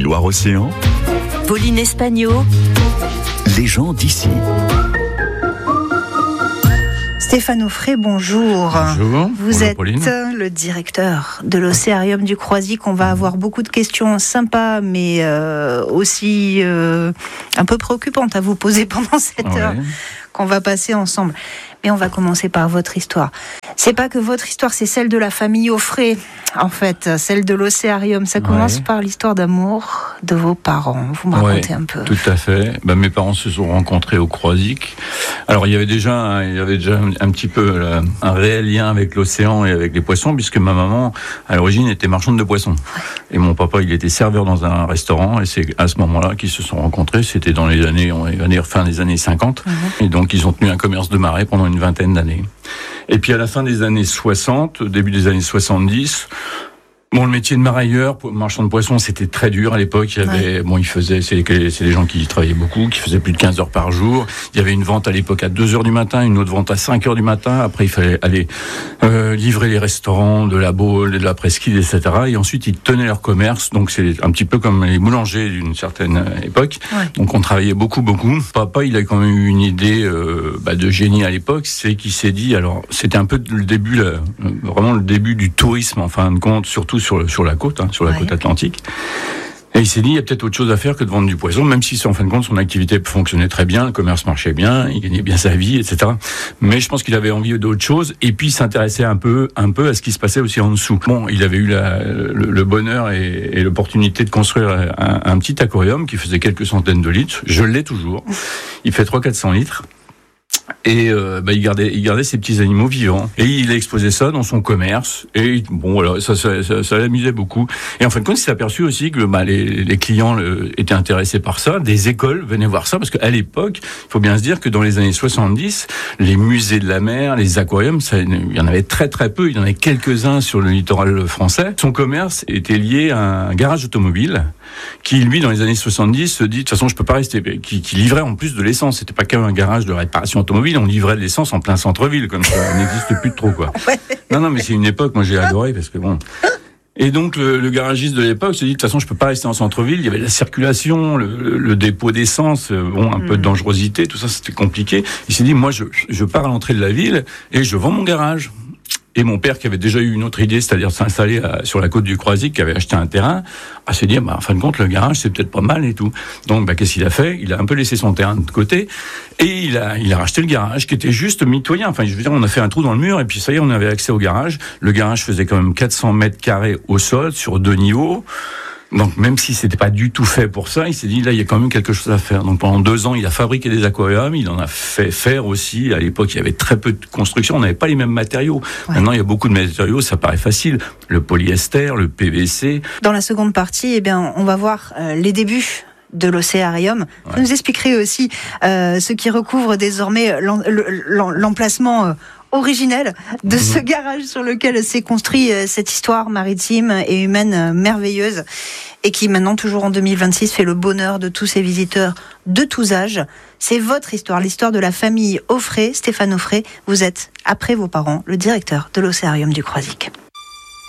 Loire-Océan, Pauline Espagno, les gens d'ici. Stéphane Auffray, bonjour. Bonjour. Vous êtes Pauline. le directeur de l'Océarium du Croisic. On va avoir beaucoup de questions sympas, mais aussi un peu préoccupantes à vous poser pendant cette heure qu'on va passer ensemble. Mais on va commencer par votre histoire. C'est pas que votre histoire, c'est celle de la famille Auffray, en fait, celle de l'Océarium. Ça commence par l'histoire d'amour de vos parents. Vous me racontez un peu. Tout à fait. Mes parents se sont rencontrés au Croisic. Alors il y avait déjà un petit peu un réel lien avec l'océan et avec les poissons, puisque ma maman, à l'origine, était marchande de poissons. Et mon papa, il était serveur dans un restaurant, et c'est à ce moment-là qu'ils se sont rencontrés. C'était dans les années, on va dire, fin des années 50. Et donc ils ont tenu un commerce de marée pendant une vingtaine d'années. Et puis à la fin des années 60, début des années 70, le métier de marailleur, marchand de poissons, c'était très dur à l'époque. Il y avait, c'est des gens qui travaillaient beaucoup, qui faisaient plus de 15 heures par jour. Il y avait une vente à l'époque à 2 heures du matin, une autre vente à 5 heures du matin. Après, il fallait aller livrer les restaurants de la Baule, de la Presqu'île, etc. Et ensuite, ils tenaient leur commerce. Donc, c'est un petit peu comme les boulangers d'une certaine époque. Donc, on travaillait beaucoup. Papa, il a quand même eu une idée de génie à l'époque. C'est qu'il s'est dit, alors, c'était un peu le début, vraiment le début du tourisme, en fin de compte, surtout sur la côte, sur la côte atlantique. Et il s'est dit, il y a peut-être autre chose à faire que de vendre du poisson, même si en fin de compte, son activité fonctionnait très bien, le commerce marchait bien, il gagnait bien sa vie, etc. Mais je pense qu'il avait envie d'autre chose, et puis il s'intéressait un peu à ce qui se passait aussi en dessous. Bon, il avait eu le bonheur et l'opportunité de construire un petit aquarium qui faisait quelques centaines de litres. Je l'ai toujours. Il fait 300-400 litres. Et il gardait ses petits animaux vivants et il exposait ça dans son commerce et ça l'amusait beaucoup. Et en fin de compte, il s'est aperçu aussi que les clients étaient intéressés par ça. Des écoles venaient voir ça parce qu'à l'époque, il faut bien se dire que dans les années 70, les musées de la mer, les aquariums, il y en avait très très peu. Il y en avait quelques-uns sur le littoral français. Son commerce était lié à un garage automobile qui, lui, dans les années 70, se dit de toute façon, je peux pas rester, qui livrait en plus de l'essence. C'était pas qu'un garage de réparation automobile. On livrait de l'essence en plein centre-ville, comme ça n'existe plus trop, quoi. Non, mais c'est une époque, moi j'ai adoré, parce que bon. Et donc, le garagiste de l'époque se dit, de toute façon, je peux pas rester en centre-ville. Il y avait la circulation, le dépôt d'essence, un peu de dangerosité, tout ça, c'était compliqué. Il s'est dit, moi, je pars à l'entrée de la ville et je vends mon garage. Et mon père, qui avait déjà eu une autre idée, c'est-à-dire s'installer sur la côte du Croisic, qui avait acheté un terrain, s'est dit, en fin de compte, le garage, c'est peut-être pas mal et tout. Donc, qu'est-ce qu'il a fait? Il a un peu laissé son terrain de côté et il a racheté le garage, qui était juste mitoyen. Enfin, je veux dire, on a fait un trou dans le mur et puis ça y est, on avait accès au garage. Le garage faisait quand même 400 mètres carrés au sol, sur 2 niveaux. Donc, même si c'était pas du tout fait pour ça, il s'est dit, là, il y a quand même quelque chose à faire. Donc, pendant 2 ans, il a fabriqué des aquariums, il en a fait faire aussi. À l'époque, il y avait très peu de construction, on n'avait pas les mêmes matériaux. Maintenant, il y a beaucoup de matériaux, ça paraît facile. Le polyester, le PVC. Dans la seconde partie, on va voir les débuts de l'Océarium. Vous nous expliquerez aussi ce qui recouvre désormais l'emplacement originel de ce garage sur lequel s'est construit cette histoire maritime et humaine merveilleuse et qui maintenant, toujours en 2026, fait le bonheur de tous ces visiteurs de tous âges. C'est votre histoire, l'histoire de la famille Auffray. Stéphane Auffray, vous êtes, après vos parents, le directeur de l'Océarium du Croisic.